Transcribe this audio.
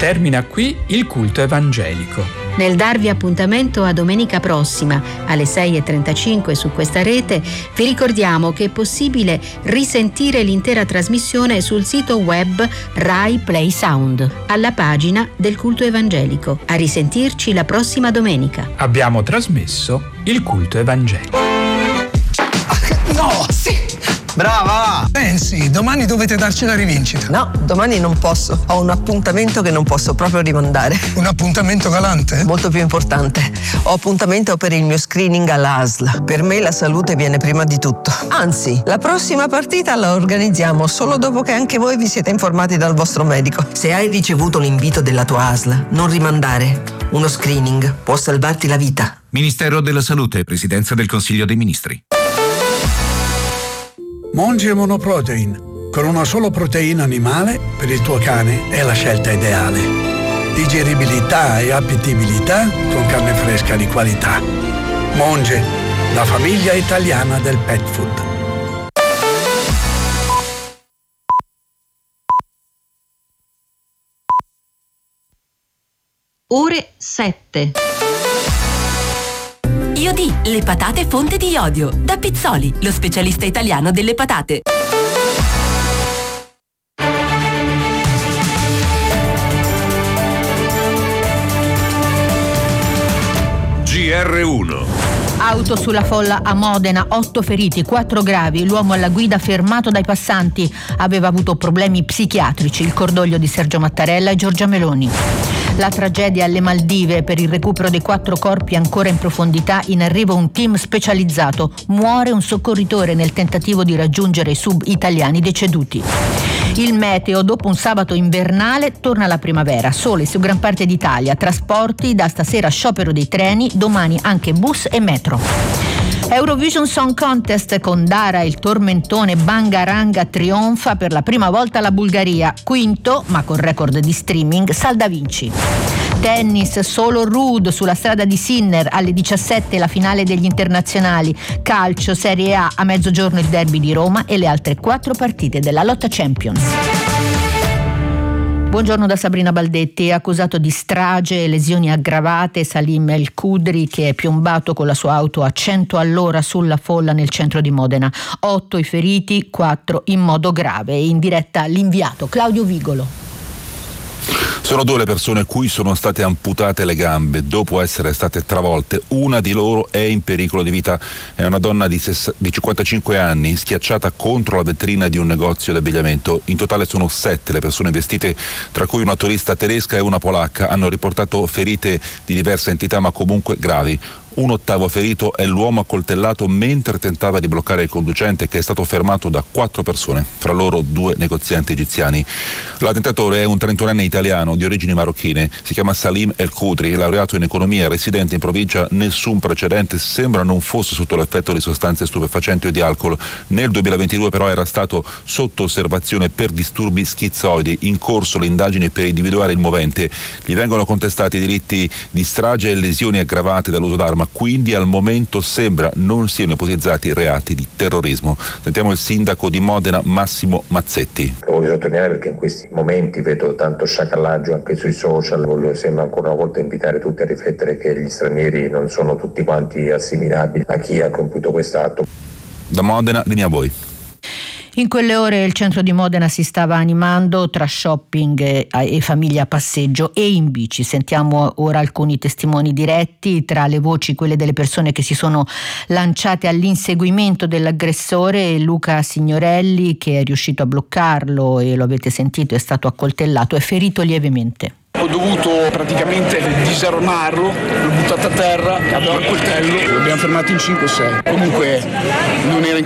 Termina qui il culto evangelico. Nel darvi appuntamento a domenica prossima alle 6:35 su questa rete, vi ricordiamo che è possibile risentire l'intera trasmissione sul sito web Rai Play Sound, alla pagina del culto evangelico. A risentirci la prossima domenica. Abbiamo trasmesso il culto evangelico. No, sì! Brava! Pensi, domani dovete darci la rivincita. No, domani non posso. Ho un appuntamento che non posso proprio rimandare. Un appuntamento galante? Molto più importante. Ho appuntamento per il mio screening all'ASL. Per me la salute viene prima di tutto. Anzi, la prossima partita la organizziamo solo dopo che anche voi vi siete informati dal vostro medico. Se hai ricevuto l'invito della tua ASL, non rimandare. Uno screening può salvarti la vita. Ministero della Salute, Presidenza del Consiglio dei Ministri. Monge Monoprotein, con una solo proteina animale per il tuo cane è la scelta ideale. Digeribilità e appetibilità con carne fresca di qualità. Monge, la famiglia italiana del pet food. Ore 7. Iodi, le patate fonte di iodio. Da Pizzoli, lo specialista italiano delle patate. GR1. Auto sulla folla a Modena, 8 feriti, 4 gravi. L'uomo alla guida fermato dai passanti. Aveva avuto problemi psichiatrici. Il cordoglio di Sergio Mattarella e Giorgia Meloni. La tragedia alle Maldive, per il recupero dei 4 corpi ancora in profondità, in arrivo un team specializzato. Muore un soccorritore nel tentativo di raggiungere i sub italiani deceduti. Il meteo, dopo un sabato invernale, torna la primavera. Sole su gran parte d'Italia, trasporti, da stasera sciopero dei treni, domani anche bus e metro. Eurovision Song Contest con Dara e il tormentone Bangaranga trionfa per la prima volta la Bulgaria. Quinto, ma con record di streaming, Salda Vinci. Tennis, solo Ruud sulla strada di Sinner, alle 17 la finale degli internazionali. Calcio, Serie A, a mezzogiorno il derby di Roma e le altre 4 partite della lotta Champions. Buongiorno da Sabrina Baldetti. Accusato di strage e lesioni aggravate Salim El Khudri, che è piombato con la sua auto a 100 all'ora sulla folla nel centro di Modena. 8 i feriti, 4 in modo grave. In diretta l'inviato Claudio Vigolo. Sono 2 le persone cui sono state amputate le gambe dopo essere state travolte. Una di loro è in pericolo di vita. È una donna di 55 anni schiacciata contro la vetrina di un negozio di abbigliamento. In totale sono 7 le persone investite, tra cui una turista tedesca e una polacca. Hanno riportato ferite di diversa entità ma comunque gravi. Un 8° ferito è l'uomo accoltellato mentre tentava di bloccare il conducente, che è stato fermato da 4 persone, fra loro 2 negozianti egiziani. L'attentatore è un 31enne italiano di origini marocchine, si chiama Salim El Khudri, laureato in economia, residente in provincia. Nessun precedente, sembra non fosse sotto l'effetto di sostanze stupefacenti o di alcol. Nel 2022 però era stato sotto osservazione per disturbi schizoidi. In corso le indagini per individuare il movente. Gli vengono contestati delitti di strage e lesioni aggravate dall'uso d'arma. Quindi al momento sembra non siano ipotizzati reati di terrorismo. Sentiamo il sindaco di Modena, Massimo Mazzetti. Lo voglio sottolineare perché in questi momenti vedo tanto sciacallaggio anche sui social. Voglio sempre ancora una volta invitare tutti a riflettere che gli stranieri non sono tutti quanti assimilabili a chi ha compiuto quest'atto. Da Modena, linea a voi. In quelle ore il centro di Modena si stava animando tra shopping e famiglia a passeggio e in bici. Sentiamo ora alcuni testimoni diretti, tra le voci quelle delle persone che si sono lanciate all'inseguimento dell'aggressore. Luca Signorelli, che è riuscito a bloccarlo e lo avete sentito, è stato accoltellato e ferito lievemente. Ho dovuto praticamente disarmarlo, l'ho buttato a terra, aveva il coltello, lo abbiamo fermato in 5-6. Comunque non era in